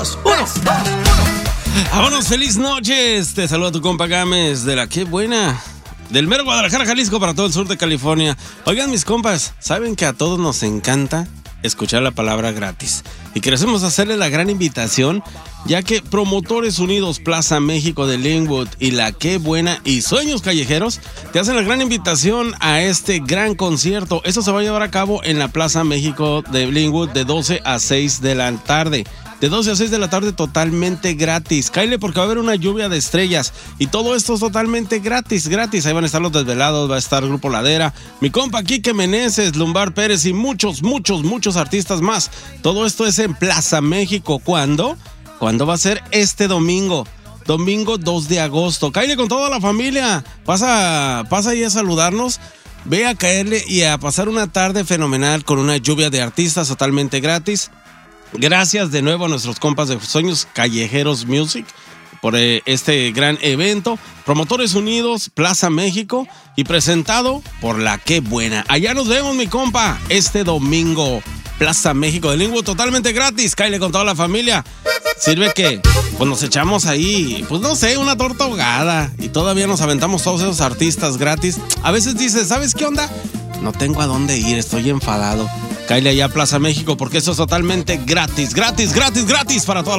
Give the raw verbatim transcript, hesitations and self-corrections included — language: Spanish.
Uno, dos, uno. Vámonos, feliz noches. Te saluda tu compa Gámez de la Qué Buena, del mero Guadalajara, Jalisco, para todo el sur de California. Oigan, mis compas, ¿saben que a todos nos encanta escuchar la palabra gratis? Y queremos hacerle la gran invitación, ya que Promotores Unidos Plaza México de Linwood y la Qué Buena y Sueños Callejeros te hacen la gran invitación a este gran concierto. Esto se va a llevar a cabo en la Plaza México de Linwood de doce a seis de la tarde. De doce a seis de la tarde, totalmente gratis. Cáele, porque va a haber una lluvia de estrellas. Y todo esto es totalmente gratis, gratis. Ahí van a estar los Desvelados, va a estar Grupo Ladera, mi compa Quique Meneses, Lumbar Pérez y muchos, muchos, muchos artistas más. Todo esto es en Plaza México. ¿Cuándo? ¿Cuándo va a ser? Este domingo. Domingo dos de agosto. Cáele con toda la familia. Pasa, pasa ahí a saludarnos. Ve a caerle y a pasar una tarde fenomenal con una lluvia de artistas totalmente gratis. Gracias de nuevo a nuestros compas de Sueños Callejeros Music por eh, este gran evento. Promotores Unidos, Plaza México, y presentado por la Qué Buena. Allá nos vemos, mi compa, este domingo. Plaza México de Linwood, totalmente gratis. Cáele con toda la familia. Sirve que pues nos echamos ahí, pues no sé, una torta ahogada, y todavía nos aventamos todos esos artistas gratis. A veces dices, ¿sabes qué onda? No tengo a dónde ir, estoy enfadado. Cáele allá a Plaza México, porque eso es totalmente gratis, gratis, gratis, gratis para toda la